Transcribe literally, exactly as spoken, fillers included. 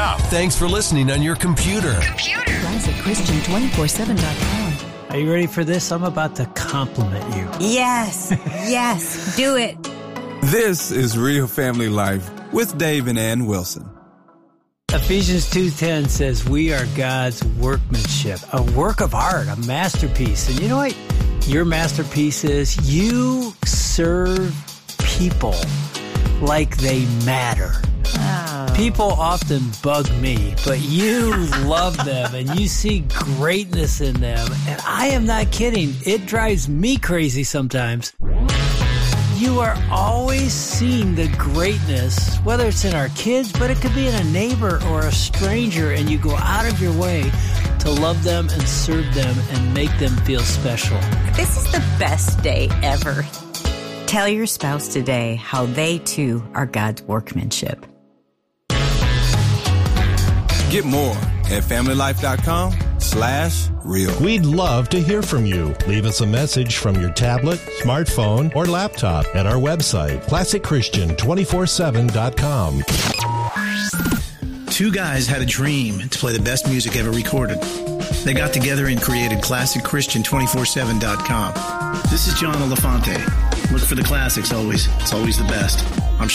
app. Thanks for listening on your computer. Computer. Classic Christian two forty-seven dot com. Are you ready for this? I'm about to compliment you. Yes, yes, do it. This is Real Family Life with Dave and Ann Wilson. Ephesians two ten says we are God's workmanship, a work of art, a masterpiece. And you know what your masterpiece is? You serve people like they matter. Oh. People often bug me, but you love them and you see greatness in them. And I am not kidding. It drives me crazy sometimes. You are always seeing the greatness, whether it's in our kids, but it could be in a neighbor or a stranger, and you go out of your way to love them and serve them and make them feel special. This is the best day ever. Tell your spouse today how they too are God's workmanship. Get more at familylife.com slash real. We'd love to hear from you. Leave us a message from your tablet, smartphone, or laptop at our website, classic christian two forty-seven dot com. Two guys had a dream to play the best music ever recorded. They got together and created classic christian two forty-seven dot com. This is John Elefante. Look for the classics always. It's always the best. I'm